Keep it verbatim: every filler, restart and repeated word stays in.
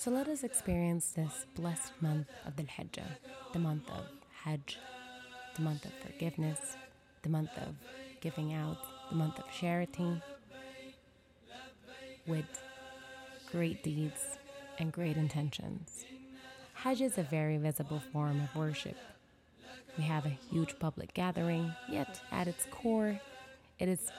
So let us experience this blessed month of Dhul Hijjah, the month of Hajj, the month of forgiveness, the month of giving out, the month of charity, with great deeds and great intentions. Hajj is a very visible form of worship. We have a huge public gathering, yet at its core, it is